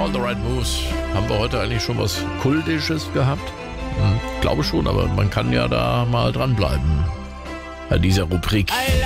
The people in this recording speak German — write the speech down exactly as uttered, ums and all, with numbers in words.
All the Right Moves. Haben wir heute eigentlich schon was Kultisches gehabt? Hm, glaube schon, aber man kann ja da mal dranbleiben bei dieser Rubrik.